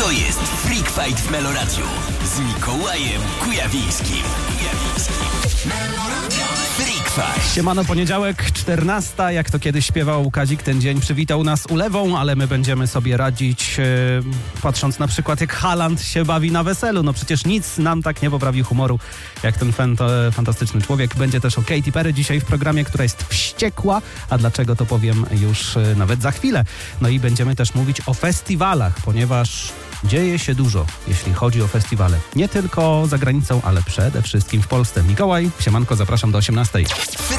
To jest Freak Fight w Meloradiu z Mikołajem Kujawińskim. Freak Fight. Siemano, poniedziałek, 14. Jak to kiedyś śpiewał Kazik, ten dzień przywitał nas ulewą, ale my będziemy sobie radzić, patrząc na przykład jak Haaland się bawi na weselu. No przecież nic nam tak nie poprawi humoru, jak ten fantastyczny człowiek. Będzie też o Katy Perry dzisiaj w programie, która jest wściekła, a dlaczego to powiem już nawet za chwilę. No i będziemy też mówić o festiwalach, ponieważ dzieje się dużo, jeśli chodzi o festiwale. Nie tylko za granicą, ale przede wszystkim w Polsce. Mikołaj, siemanko, zapraszam do 18.